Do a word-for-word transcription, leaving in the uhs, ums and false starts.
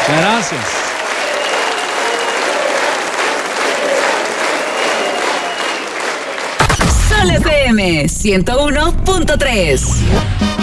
Gracias. Sol F M ciento uno punto tres.